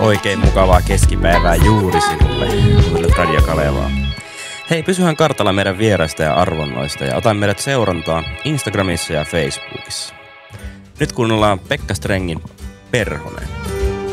Oikein mukavaa keskipäivää juuri sinulle, kuuntelet Radio Kalevaa. Hei, pysyhän kartalla meidän vieraista ja arvonnoista ja ota meidät seurantaan Instagramissa ja Facebookissa. Nyt kuunnellaan Pekka Strengin Perhonen.